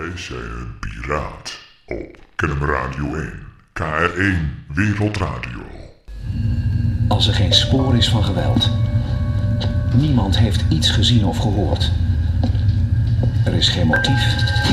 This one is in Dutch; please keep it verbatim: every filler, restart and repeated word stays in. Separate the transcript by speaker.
Speaker 1: is jij een piraat op K N M Radio één, K R één Wereldradio.
Speaker 2: Als er geen spoor is van geweld. Niemand heeft iets gezien of gehoord. Er is geen motief.